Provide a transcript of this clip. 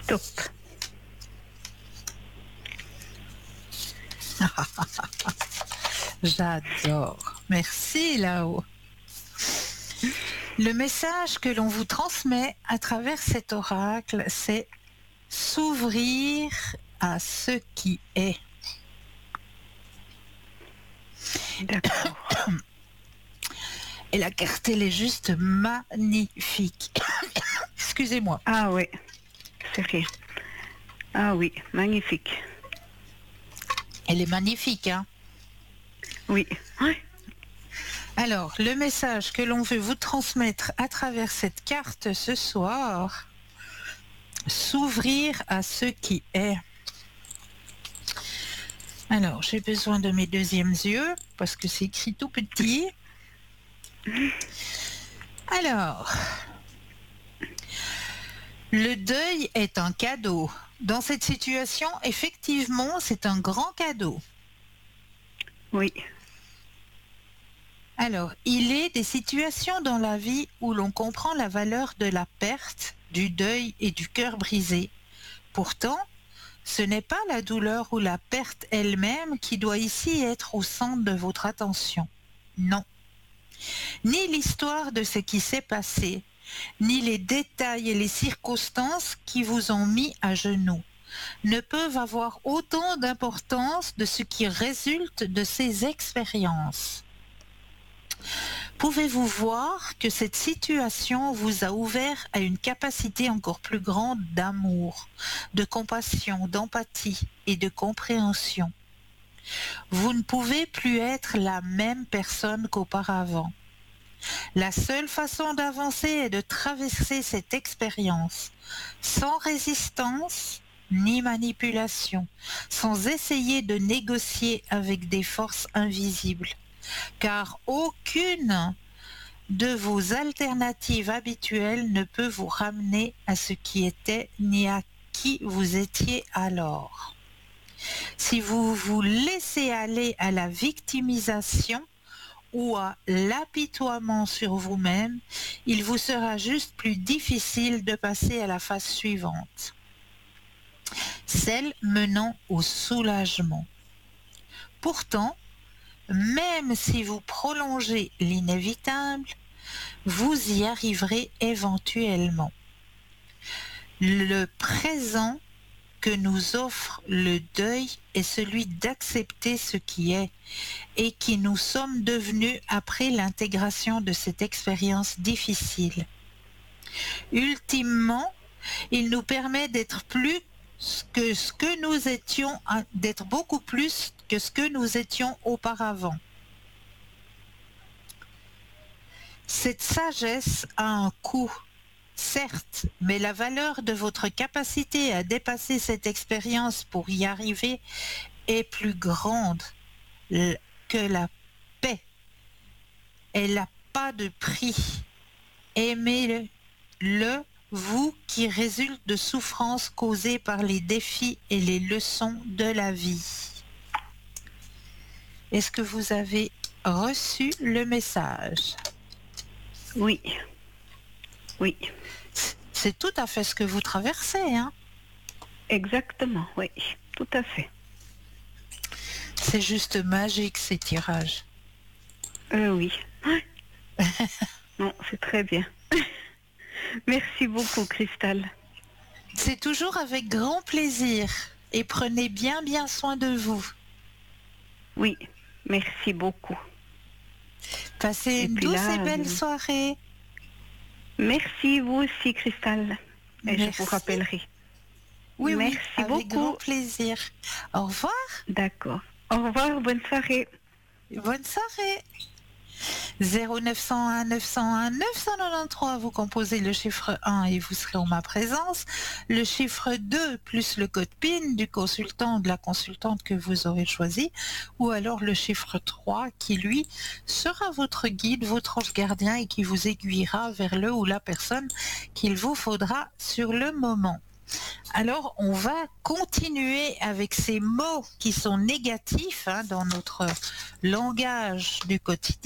Stop. J'adore. Merci là-haut. Le message que l'on vous transmet à travers cet oracle, c'est s'ouvrir à ce qui est. D'accord. Et la carte, elle est juste magnifique. Excusez-moi. Ah oui, c'est rien. Ah oui, magnifique. Elle est magnifique, hein? Oui. Ouais. Alors, le message que l'on veut vous transmettre à travers cette carte ce soir, s'ouvrir à ce qui est. Alors, j'ai besoin de mes deuxièmes yeux, parce que c'est écrit tout petit. Alors, le deuil est un cadeau. Dans cette situation, effectivement, c'est un grand cadeau. Oui. Alors, il est des situations dans la vie où l'on comprend la valeur de la perte, du deuil et du cœur brisé. Pourtant, ce n'est pas la douleur ou la perte elle-même qui doit ici être au centre de votre attention. Non. Ni l'histoire de ce qui s'est passé, ni les détails et les circonstances qui vous ont mis à genoux ne peuvent avoir autant d'importance de ce qui résulte de ces expériences. Pouvez-vous voir que cette situation vous a ouvert à une capacité encore plus grande d'amour, de compassion, d'empathie et de compréhension? Vous ne pouvez plus être la même personne qu'auparavant. La seule façon d'avancer est de traverser cette expérience sans résistance ni manipulation, sans essayer de négocier avec des forces invisibles, car aucune de vos alternatives habituelles ne peut vous ramener à ce qui était ni à qui vous étiez alors. Si vous vous laissez aller à la victimisation ou à l'apitoiement sur vous-même, il vous sera juste plus difficile de passer à la phase suivante, celle menant au soulagement. Pourtant, même si vous prolongez l'inévitable, vous y arriverez éventuellement. Le présent que nous offre le deuil est celui d'accepter ce qui est et qui nous sommes devenus après l'intégration de cette expérience difficile. Ultimement, il nous permet d'être d'être beaucoup plus que ce que nous étions auparavant. Cette sagesse a un coût, certes, mais la valeur de votre capacité à dépasser cette expérience pour y arriver est plus grande que la paix. Elle n'a pas de prix. Aimez-le, vous qui résulte de souffrances causées par les défis et les leçons de la vie. Est-ce que vous avez reçu le message? Oui. Oui. C'est tout à fait ce que vous traversez, hein? Exactement, oui. Tout à fait. C'est juste magique, ces tirages. Oui. Non, c'est très bien. Merci beaucoup, Cristal. C'est toujours avec grand plaisir. Et prenez bien soin de vous. Oui, merci beaucoup. Passez une douce et belle soirée. Merci, vous aussi, Cristal. Et Merci. je vous rappellerai. Oui, merci avec beaucoup. grand plaisir. Au revoir. D'accord. Au revoir, bonne soirée. Bonne soirée. 0901 901 993, vous composez le chiffre 1 et vous serez en ma présence. Le chiffre 2 plus le code PIN du consultant ou de la consultante que vous aurez choisi. Ou alors le chiffre 3 qui, lui, sera votre guide, votre ange gardien et qui vous aiguillera vers le ou la personne qu'il vous faudra sur le moment. Alors, on va continuer avec ces mots qui sont négatifs dans notre langage du quotidien.